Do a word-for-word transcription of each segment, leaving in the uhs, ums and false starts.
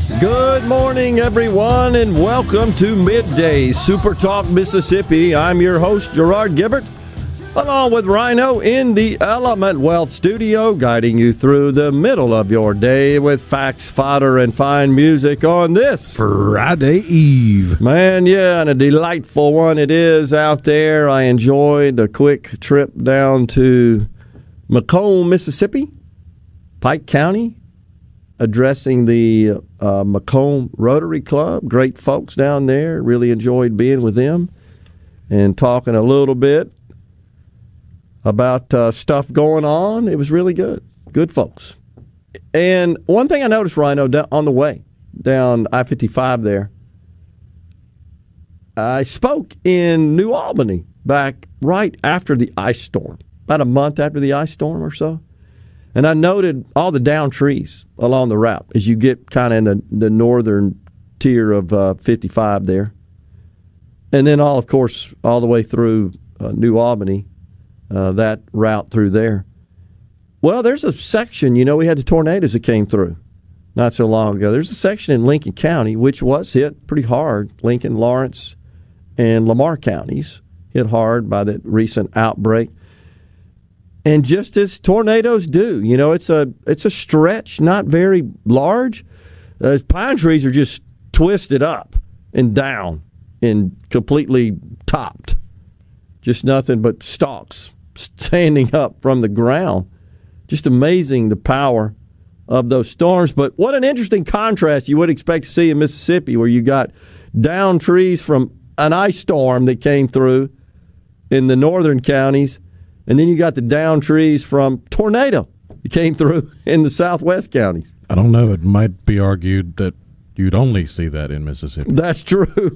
Good morning, everyone, and welcome to Midday Super Talk Mississippi. I'm your host, Gerard Gibbert, along with Rhino in the Element Wealth studio, guiding you through the middle of your day with facts, fodder, and fine music on this Friday Eve. Man, yeah, and a delightful one it is out there. I enjoyed a quick trip down to Macomb, Mississippi, Pike County, addressing the uh, Macomb Rotary Club. Great folks down there. Really enjoyed being with them and talking a little bit about uh, stuff going on. It was really good. Good folks. And one thing I noticed, Rhino, down on the way down I fifty-five there, I spoke in New Albany back right after the ice storm, about a month after the ice storm or so. And I noted all the down trees along the route as you get kind of in the, the northern tier of uh, fifty-five there. And then, all, of course, all the way through uh, New Albany, uh, that route through there. Well, there's a section, you know, we had the tornadoes that came through not so long ago. There's a section in Lincoln County, which was hit pretty hard. Lincoln, Lawrence, and Lamar counties hit hard by that recent outbreak. And just as tornadoes do, you know, it's a it's a stretch, not very large. Uh, pine trees are just twisted up and down and completely topped. Just nothing but stalks standing up from the ground. Just amazing the power of those storms. But what an interesting contrast you would expect to see in Mississippi, where you got down trees from an ice storm that came through in the northern counties. And then you got the down trees from tornado that came through in the southwest counties. I don't know. It might be argued that you'd only see that in Mississippi. That's true.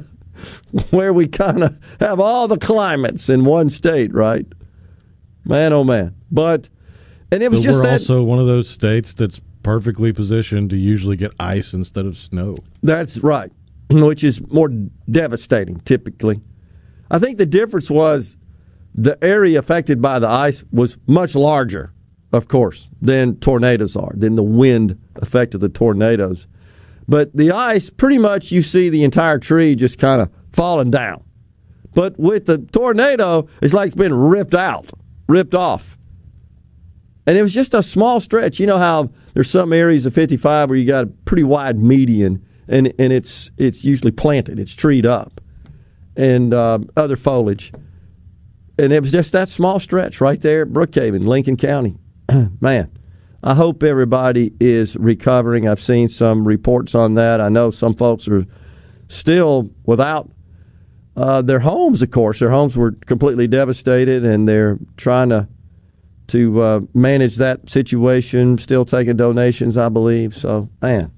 Where we kind of have all the climates in one state, right? Man, oh, man. But, and it was but just we're that. also one of those states that's perfectly positioned to usually get ice instead of snow. That's right, which is more devastating typically. I think the difference was the area affected by the ice was much larger, of course, than tornadoes are, than the wind effect of the tornadoes. But the ice, pretty much you see the entire tree just kind of falling down. But with the tornado, it's like it's been ripped out, ripped off. And it was just a small stretch. You know how there's some areas of fifty-five where you got a pretty wide median, and, and it's it's usually planted, it's treed up, and uh, other foliage. And it was just that small stretch right there at Brookhaven, Lincoln County. Man, I hope everybody is recovering. I've seen some reports on that. I know some folks are still without uh, their homes, of course. Their homes were completely devastated, and they're trying to, to uh, manage that situation, still taking donations, I believe. So, man,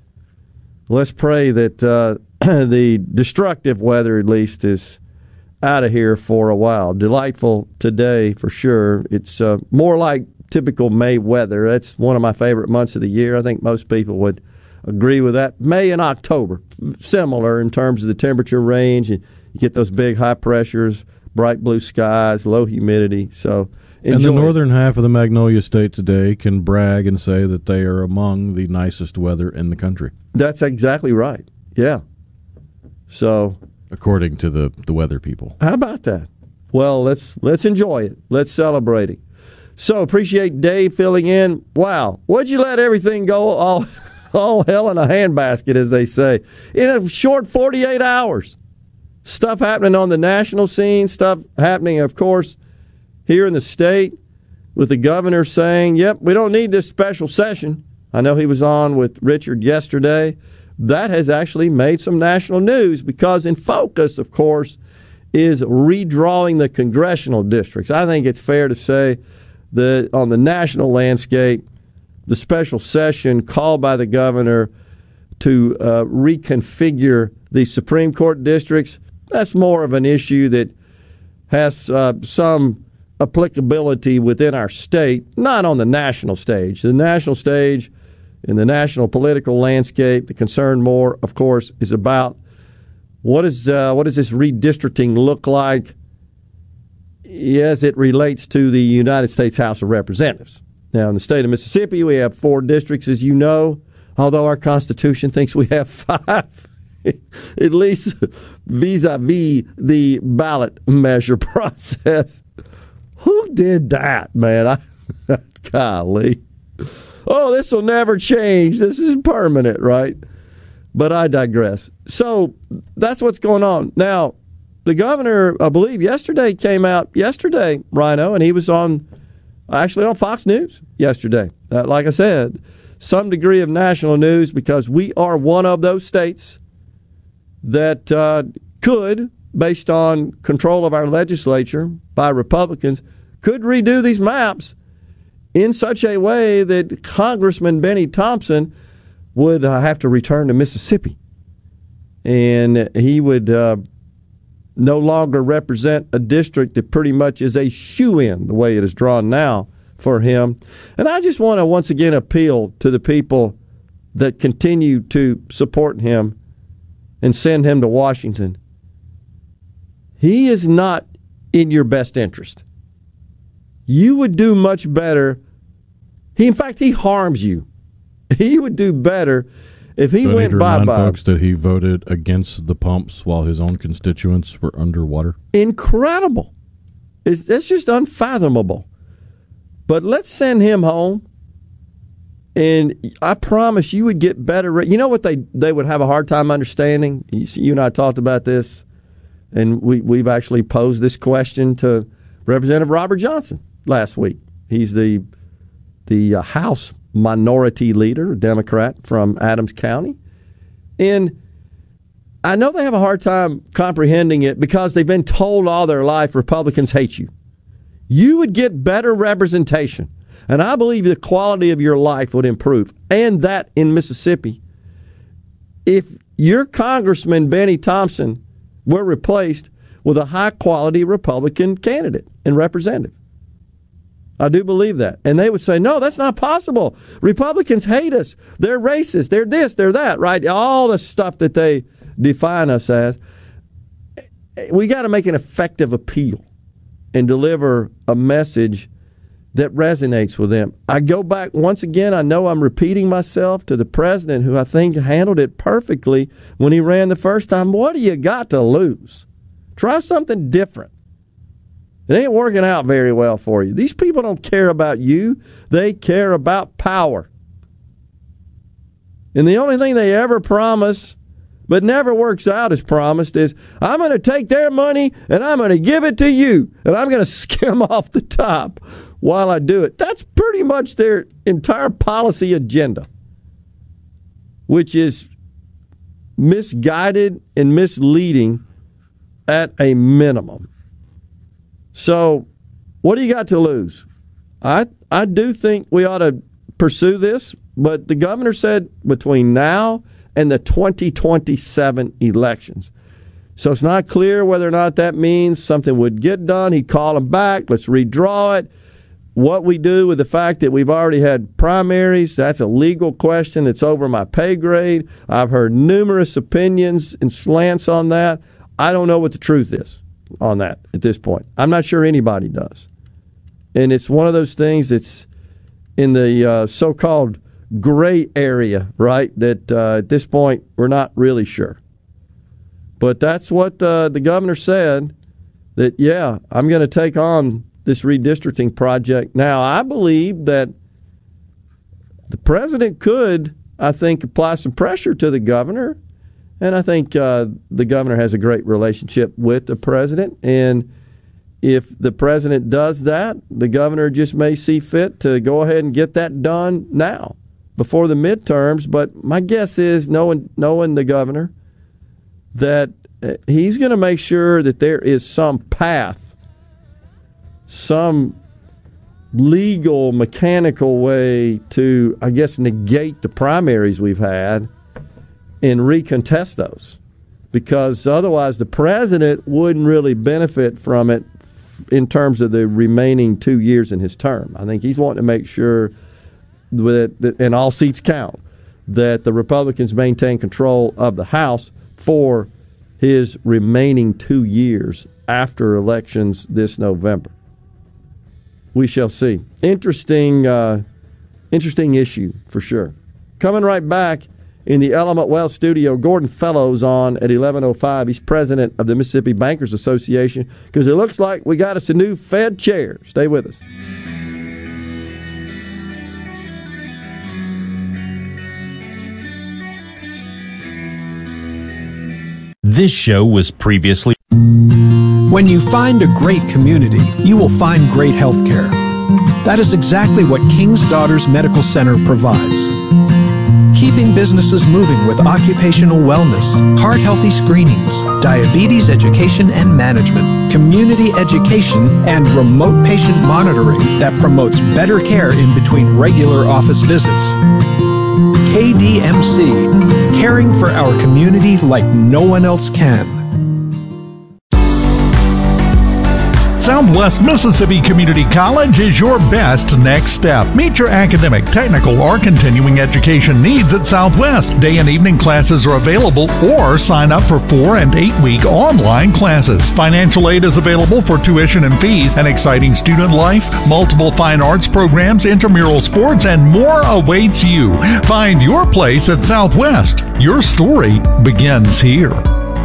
let's pray that uh, the destructive weather, at least, is out of here for a while. Delightful today for sure. It's uh, more like typical May weather. That's one of my favorite months of the year. I think most people would agree with that. May and October, similar in terms of the temperature range. You get those big high pressures, bright blue skies, low humidity. So enjoy. And the northern half of the Magnolia State today can brag and say that they are among the nicest weather in the country. That's exactly right. Yeah. So, according to the, the weather people. How about that? Well, let's let's enjoy it. Let's celebrate it. So, appreciate Dave filling in. Wow, what'd you let everything go all, all hell in a handbasket, as they say, in a short forty-eight hours? Stuff happening on the national scene, stuff happening, of course, here in the state, with the governor saying, yep, we don't need this special session. I know he was on with Richard yesterday. That has actually made some national news because in focus, of course, is redrawing the congressional districts. I think it's fair to say that on the national landscape, the special session called by the governor to uh, reconfigure the Supreme Court districts, that's more of an issue that has uh, some applicability within our state, not on the national stage. The national stage, in the national political landscape, the concern more, of course, is about what is uh, what does this redistricting look like as it relates to the United States House of Representatives. Now, in the state of Mississippi, we have four districts, as you know. although our Constitution thinks we have five, at least vis-a-vis the ballot measure process. Who did that, man? I, golly. Oh, this will never change. This is permanent, right? But I digress. So that's what's going on. Now, the governor, I believe, yesterday came out, yesterday, Rhino, and he was on, actually on Fox News yesterday. Uh, like I said, some degree of national news because we are one of those states that uh, could, based on control of our legislature by Republicans, could redo these maps in such a way that Congressman Benny Thompson would uh, have to return to Mississippi. And he would uh, no longer represent a district that pretty much is a shoo-in, the way it is drawn now for him. And I just want to once again appeal to the people that continue to support him and send him to Washington. He is not in your best interest. You would do much better. He, in fact, he harms you. He would do better if he so went to bye bye. Folks that he voted against the pumps while his own constituents were underwater. Incredible! It's, that's just unfathomable. But let's send him home, and I promise you would get better. You know what they they would have a hard time understanding. You and I talked about this, and we we've actually posed this question to Representative Robert Johnson last week. He's the the uh, House Minority Leader, Democrat from Adams County. And I know they have a hard time comprehending it because they've been told all their life Republicans hate you. You would get better representation, and I believe the quality of your life would improve, and that in Mississippi, if your Congressman Benny Thompson were replaced with a high-quality Republican candidate and representative. I do believe that. And they would say, no, that's not possible. Republicans hate us. They're racist. They're this, they're that, right? All the stuff that they define us as. We got to make an effective appeal and deliver a message that resonates with them. I go back once again, I know I'm repeating myself, to the president, who I think handled it perfectly when he ran the first time. What do you got to lose? Try something different. It ain't working out very well for you. These people don't care about you. They care about power. And the only thing they ever promise, but never works out as promised, is I'm going to take their money and I'm going to give it to you. And I'm going to skim off the top while I do it. That's pretty much their entire policy agenda, which is misguided and misleading at a minimum. So, what do you got to lose? I I do think we ought to pursue this, but the governor said between now and the twenty twenty-seven elections. So it's not clear whether or not that means something would get done. He'd call them back. Let's redraw it. What we do with the fact that we've already had primaries, that's a legal question that's over my pay grade. I've heard numerous opinions and slants on that. I don't know what the truth is on that at this point. I'm not sure anybody does. And it's one of those things that's in the uh, so-called gray area, right, that uh, at this point we're not really sure. But that's what uh, the governor said, that, yeah, I'm going to take on this redistricting project. Now, I believe that the president could, I think, apply some pressure to the governor. And I think uh, the governor has a great relationship with the president. And if the president does that, the governor just may see fit to go ahead and get that done now, before the midterms. But my guess is, knowing, knowing the governor, that he's going to make sure that there is some path, some legal, mechanical way to, I guess, negate the primaries we've had and recontest those, because otherwise the president wouldn't really benefit from it in terms of the remaining two years in his term. I think he's wanting to make sure that, and all seats count, that the Republicans maintain control of the House for his remaining two years after elections this November. We shall see. Interesting, uh, interesting issue for sure. Coming right back in the Element Wealth studio, Gordon Fellows on at eleven oh five. He's president of the Mississippi Bankers Association because it looks like we got us a new Fed chair. Stay with us. This show was previously... When you find a great community, you will find great health care. That is exactly what King's Daughters Medical Center provides. Keeping businesses moving with occupational wellness, heart-healthy screenings, diabetes education and management, community education, and remote patient monitoring that promotes better care in between regular office visits. K D M C, caring for our community like no one else can. Southwest Mississippi Community College is your best next step. Meet your academic, technical, or continuing education needs at Southwest. Day and evening classes are available, or sign up for four and eight week online classes. Financial aid is available for tuition and fees, an exciting student life, multiple fine arts programs, intramural sports, and more awaits you. Find your place at Southwest. Your story begins here.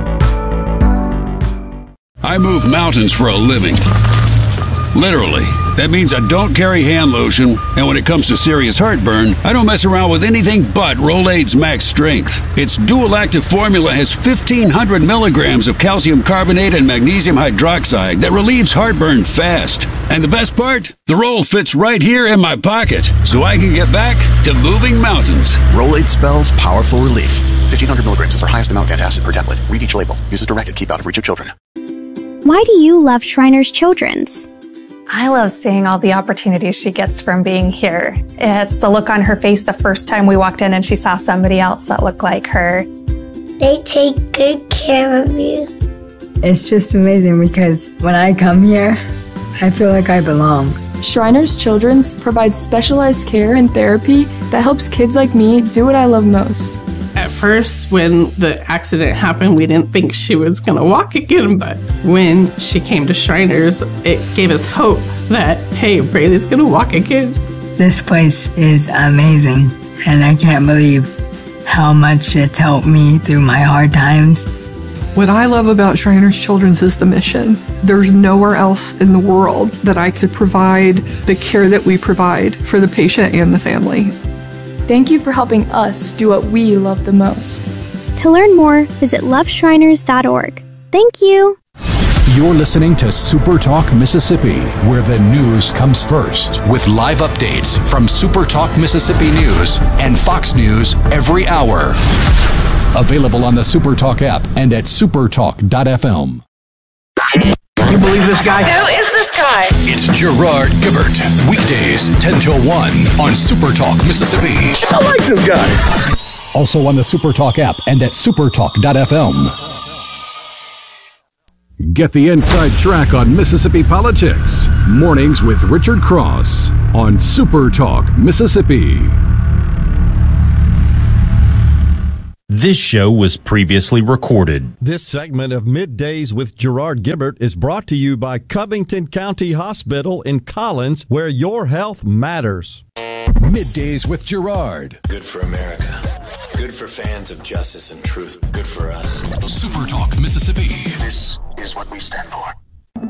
I move mountains for a living. Literally. That means I don't carry hand lotion, and when it comes to serious heartburn, I don't mess around with anything but Rolaids Max Strength. Its dual-active formula has fifteen hundred milligrams of calcium carbonate and magnesium hydroxide that relieves heartburn fast. And the best part? The roll fits right here in my pocket, so I can get back to moving mountains. Rolaids spells powerful relief. fifteen hundred milligrams is our highest amount of antacid per tablet. Read each label. Use as directed. Keep out of reach of children. Why do you love Shriners Children's? I love seeing all the opportunities she gets from being here. It's the look on her face the first time we walked in and she saw somebody else that looked like her. They take good care of you. It's just amazing because when I come here, I feel like I belong. Shriners Children's provides specialized care and therapy that helps kids like me do what I love most. At first, when the accident happened, we didn't think she was going to walk again, but when she came to Shriners, it gave us hope that, hey, Braylee's going to walk again. This place is amazing, and I can't believe how much it's helped me through my hard times. What I love about Shriners Children's is the mission. There's nowhere else in the world that I could provide the care that we provide for the patient and the family. Thank you for helping us do what we love the most. To learn more, visit love shriners dot org. Thank you. You're listening to Super Talk Mississippi, where the news comes first, with live updates from Super Talk Mississippi News and Fox News every hour. Available on the Super Talk app and at super talk dot f m. You believe this guy? Who is this guy? It's Gerard Gibert. Weekdays ten till one on Super Talk Mississippi. I like this guy. Also on the Super Talk app and at super talk dot f m. Get the inside track on Mississippi politics. Mornings with Richard Cross on Super Talk Mississippi. This show was previously recorded. This segment of Middays with Gerard Gibert is brought to you by Covington County Hospital in Collins, where your health matters. Middays with Gerard. Good for America. Good for fans of justice and truth. Good for us. Super Talk Mississippi. This is what we stand for.